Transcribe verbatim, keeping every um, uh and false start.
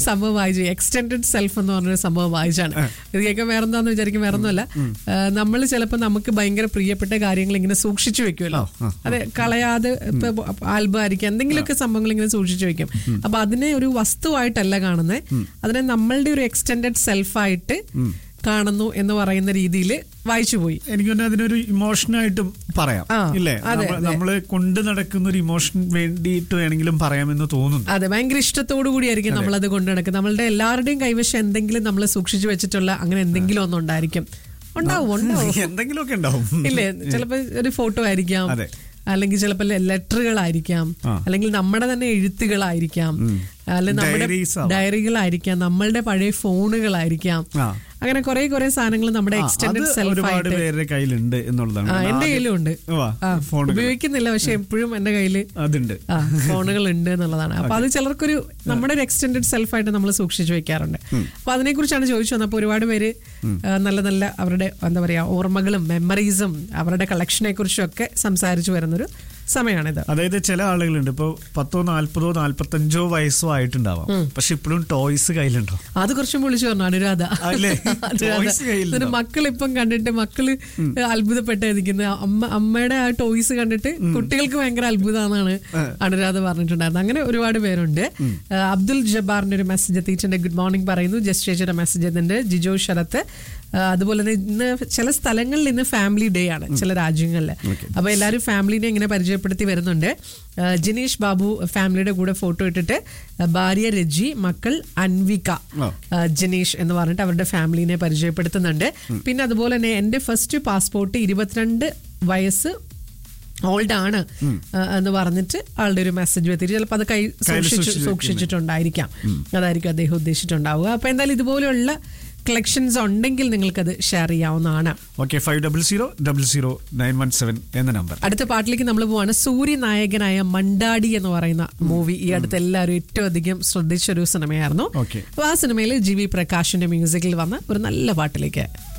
സംഭവം വായിച്ചു. Extended self എന്ന് പറഞ്ഞൊരു സംഭവം വായിച്ചാണ്. ഇത് കേൾക്കാൻ വേറെ എന്താന്ന് വിചാരിക്കും, വേറെ ഒന്നുമല്ല. നമ്മൾ ചിലപ്പോൾ നമുക്ക് ഭയങ്കര പ്രിയപ്പെട്ട കാര്യങ്ങൾ ഇങ്ങനെ സൂക്ഷിച്ചു വെക്കുമല്ലോ, അതെ, കളയാതെ ഇപ്പൊ ആൽബം ആയിരിക്കും, എന്തെങ്കിലുമൊക്കെ സംഭവങ്ങൾ ഇങ്ങനെ സൂക്ഷിച്ചു വെക്കും. അപ്പൊ അതിനെ ഒരു വസ്തുവായിട്ടല്ല കാണുന്നത്, അതിനെ നമ്മളുടെ ഒരു എക്സ്റ്റെൻഡഡ് സെൽഫായിട്ട് കാണുന്നു എന്ന് പറയുന്ന രീതിയിൽ വായിച്ചു പോയി. എനിക്ക് തന്നെ അതിനൊരു ഇമോഷനായിട്ടും പറയാം, ഇല്ലേ? നമ്മള് കൊണ്ട് നടക്കുന്ന ഒരു ഇമോഷൻ വേണ്ടിയിട്ട് വേണമെങ്കിലും പറയാമെന്ന് തോന്നുന്നു. അതെ, ഭയങ്കര ഇഷ്ടത്തോടു കൂടിയായിരിക്കും നമ്മളത് കൊണ്ടു നടക്കുന്നത്. നമ്മളുടെ എല്ലാവരുടെയും കൈവശം എന്തെങ്കിലും നമ്മൾ സൂക്ഷിച്ചു വെച്ചിട്ടുള്ള അങ്ങനെ എന്തെങ്കിലും ഒന്നും ഉണ്ടായിരിക്കും. ഉണ്ടാവും ഉണ്ടാവും എന്തെങ്കിലുമൊക്കെ ഉണ്ടാവും, ഇല്ലേ? ചിലപ്പോ ഒരു ഫോട്ടോ ആയിരിക്കാം, അല്ലെങ്കിൽ ചിലപ്പോൾ ലെറ്ററുകളായിരിക്കാം, അല്ലെങ്കിൽ നമ്മുടെ തന്നെ എഴുത്തുകളായിരിക്കാം, അല്ലെങ്കിൽ നമ്മുടെ ഡയറികളായിരിക്കാം, നമ്മളുടെ പഴയ ഫോണുകളായിരിക്കാം. അങ്ങനെ കുറെ കുറെ സാധനങ്ങൾ നമ്മുടെ എക്സ്റ്റെൻഡഡ് സെൽഫായിട്ട് കയ്യിലുണ്ട് എന്നുള്ളതാണ്. എന്റെ കയ്യിലും ഉണ്ട്, ഉപയോഗിക്കുന്നില്ല, പക്ഷെ എപ്പോഴും എന്റെ കയ്യില് ഫോണുകൾ ഉണ്ട് എന്നുള്ളതാണ്. അപ്പൊ അത് ചിലർക്കൊരു നമ്മുടെ ഒരു എക്സ്റ്റെൻഡഡ് സെൽഫായിട്ട് നമ്മൾ സൂക്ഷിച്ചു വെക്കാറുണ്ട്. അപ്പൊ അതിനെ കുറിച്ചാണ് ചോദിച്ചു വന്നത്. അപ്പൊ ഒരുപാട് പേര് നല്ല നല്ല അവരുടെ എന്താ പറയാ ഓർമ്മകളും മെമ്മറീസും അവരുടെ കളക്ഷനെ കുറിച്ചും ഒക്കെ സംസാരിച്ചു വരുന്നൊരു സമയമാണിത്. അതായത് ചില ആളുകളുണ്ട് ഇപ്പൊ പത്തോ നാല്പതോ നാല്പത്തഞ്ചോ വയസ്സോ ആയിട്ടുണ്ടാവാം, പക്ഷെ ഇപ്പോഴും ടോയ്സ് കയ്യിലുണ്ടോ? അത് കുറച്ചും വിളിച്ചു പറഞ്ഞു അനുരാധ. മക്കൾ ഇപ്പം കണ്ടിട്ട് മക്കള് അത്ഭുതപ്പെട്ടിരിക്കുന്നത്, അമ്മ അമ്മയുടെ ആ ടോയ്സ് കണ്ടിട്ട് കുട്ടികൾക്ക് ഭയങ്കര അത്ഭുതമാണെന്നാണ് അനുരാധ പറഞ്ഞിട്ടുണ്ടായിരുന്നത്. അങ്ങനെ ഒരുപാട് പേരുണ്ട്. അബ്ദുൽ ജബ്ബാറിന്റെ ഒരു മെസ്സേജ് എത്തിയിട്ടുണ്ട്. ഗുഡ് മോർണിംഗ് പറയുന്നു. ജസ്റ്റ് ചേച്ചിയുടെ മെസ്സേജ് എത്തുന്നുണ്ട്. ജിജോ ശരത്ത്. അതുപോലെ തന്നെ ഇന്ന് ചില സ്ഥലങ്ങളിൽ ഇന്ന് ഫാമിലി ഡേ ആണ്, ചില രാജ്യങ്ങളിൽ. അപ്പൊ എല്ലാവരും ഫാമിലിനെ ഇങ്ങനെ പരിചയപ്പെടുത്തി വരുന്നുണ്ട്. ജിനീഷ് ബാബു ഫാമിലിയുടെ കൂടെ ഫോട്ടോ ഇട്ടിട്ട് ഭാര്യ രജി, മക്കൾ അൻവിക, ജിനീഷ് എന്ന് പറഞ്ഞിട്ട് അവരുടെ ഫാമിലിനെ പരിചയപ്പെടുത്തുന്നുണ്ട്. പിന്നെ അതുപോലെ തന്നെ എന്റെ ഫസ്റ്റ് പാസ്പോർട്ട് ഇരുപത്തിരണ്ട് വയസ്സ് ഓൾഡ് ആണ് എന്ന് പറഞ്ഞിട്ട് ആളുടെ ഒരു മെസ്സേജ് എത്തിയിട്ട് ചിലപ്പോൾ അത് കൈ സൂക്ഷിച്ചു സൂക്ഷിച്ചിട്ടുണ്ടായിരിക്കാം, അതായിരിക്കും അദ്ദേഹം ഉദ്ദേശിച്ചിട്ടുണ്ടാവുക. അപ്പൊ എന്തായാലും ഇതുപോലെയുള്ള കളക്ഷൻസ് ഉണ്ടെങ്കിൽ നിങ്ങൾക്കത് ഷെയർ ചെയ്യാവുന്നതാണ്. എന്ന നമ്പർ. അടുത്ത പാട്ടിലേക്ക് നമ്മൾ പോവാണ്. സൂര്യ നായകനായ മണ്ടാടി എന്ന് പറയുന്ന മൂവി ഈ അടുത്ത് എല്ലാവരും ഏറ്റവും അധികം ശ്രദ്ധിച്ചൊരു സിനിമയായിരുന്നു. അപ്പൊ ആ സിനിമയിൽ ജി വി പ്രകാശിന്റെ മ്യൂസിക്കിൽ വന്ന ഒരു നല്ല പാട്ടിലേക്ക്